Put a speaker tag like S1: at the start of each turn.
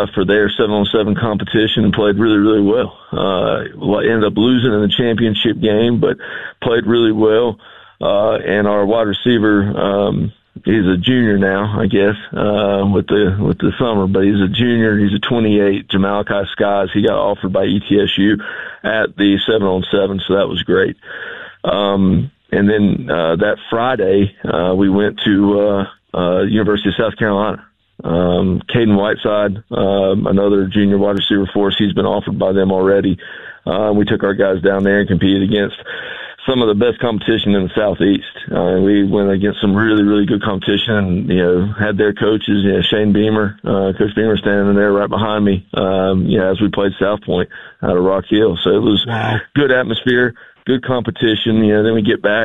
S1: for their 7-on-7 competition and played really, really well. Ended up losing in the championship game, but played really well. And our wide receiver, he's a junior now, I guess, with the summer, but he's a junior. He's a 28, Jamalachi Skies. He got offered by ETSU at the 7-on-7, so that was great. And then that Friday, we went to University of South Carolina. Caden Whiteside, another junior wide receiver for us, he's been offered by them already. We took our guys down there and competed against some of the best competition in the Southeast. We went against some really, really good competition and, had their coaches, Shane Beamer, Coach Beamer standing there right behind me, as we played South Point out of Rock Hill. So it was good atmosphere, good competition. Then we get back.